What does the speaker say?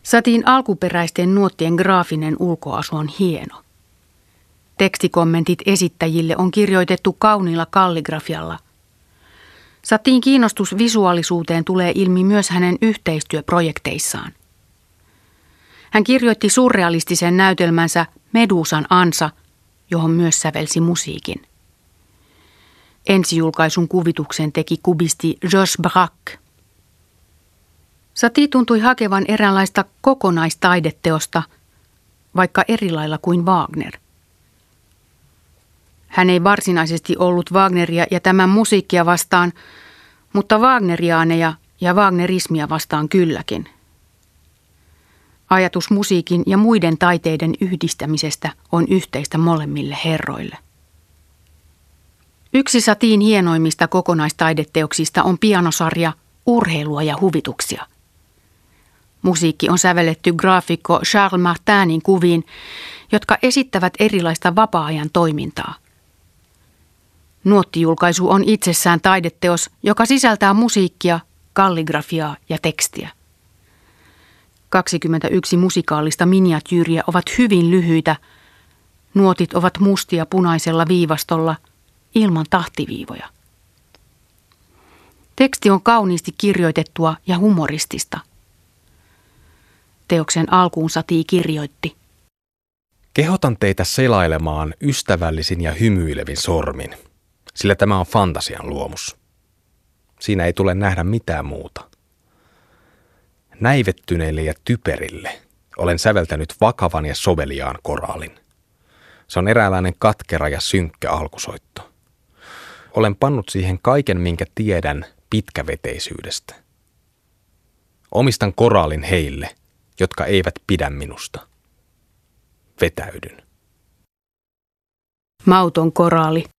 Satin alkuperäisten nuottien graafinen ulkoasu on hieno. Tekstikommentit esittäjille on kirjoitettu kauniilla kalligrafialla. Satin kiinnostus visuaalisuuteen tulee ilmi myös hänen yhteistyöprojekteissaan. Hän kirjoitti surrealistisen näytelmänsä Medusan ansa, johon myös sävelsi musiikin. Ensijulkaisun kuvituksen teki kubisti Georges Braque. Satie tuntui hakevan eräänlaista kokonaistaideteosta, vaikka eri lailla kuin Wagner. Hän ei varsinaisesti ollut Wagneria ja tämän musiikkia vastaan, mutta wagneriaaneja ja wagnerismia vastaan kylläkin. Ajatus musiikin ja muiden taiteiden yhdistämisestä on yhteistä molemmille herroille. Yksi Satien hienoimmista kokonaistaideteoksista on pianosarja Urheilua ja huvituksia. Musiikki on sävelletty graafikko Charles Martinin kuviin, jotka esittävät erilaista vapaa-ajan toimintaa. Nuottijulkaisu on itsessään taideteos, joka sisältää musiikkia, kalligrafiaa ja tekstiä. 21 musikaalista miniatyyriä ovat hyvin lyhyitä. Nuotit ovat mustia punaisella viivastolla ilman tahtiviivoja. Teksti on kauniisti kirjoitettua ja humoristista. Teoksen alkuun Satie kirjoitti: Kehotan teitä selailemaan ystävällisin ja hymyilevin sormin, sillä tämä on fantasian luomus. Siinä ei tule nähdä mitään muuta. Näivettyneille ja typerille olen säveltänyt vakavan ja soveliaan koraalin. Se on eräänlainen katkera ja synkkä alkusoitto. Olen pannut siihen kaiken, minkä tiedän pitkäveteisyydestä. Omistan koraalin heille, jotka eivät pidä minusta. Vetäydyn. Mauton koraali.